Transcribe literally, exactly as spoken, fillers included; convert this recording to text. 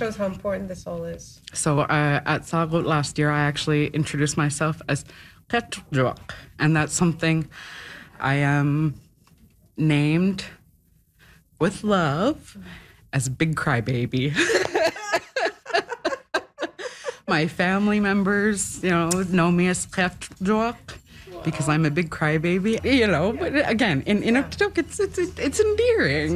shows how important the soul is. So uh, at Sagot last year, I actually introduced myself as Ketjuk, and that's something I am named with love as Big Crybaby. My family members, you know, know me as Ketjuk because I'm a big crybaby, you know. But again, in in Inuktitut, it's it's it's endearing.